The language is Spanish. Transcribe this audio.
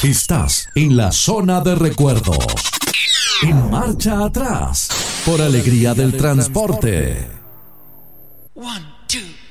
Estás en la zona de recuerdos. En marcha atrás, por Alegría del Transporte. 1, 2